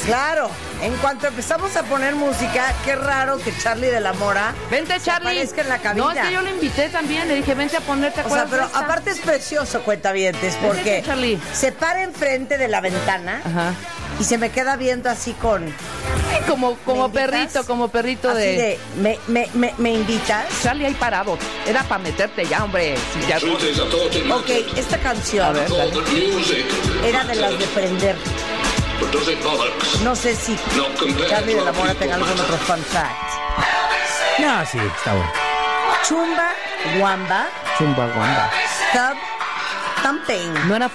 Claro, en cuanto empezamos a poner música, qué raro que Charlie de la Mora Vente, Charlie. aparezca en la cabina. No, es que yo lo invité también. Le dije, vente a ponerte. O sea, pero aparte es precioso, cuentavientes, porque Charlie. se para enfrente de la ventana Ajá. y se me queda viendo así con... Como invitas? perrito así de... ¿me invitas? Charlie ahí parado. Era para meterte ya, hombre. Si ya... Ok, esta canción A ver, dale. era de las de prender. No sé si Charlie de la Mora tenga algún otro fun fact. No, sí, está bueno. Chumba, Wamba, Chumbawamba. Thumb, Thumping. No era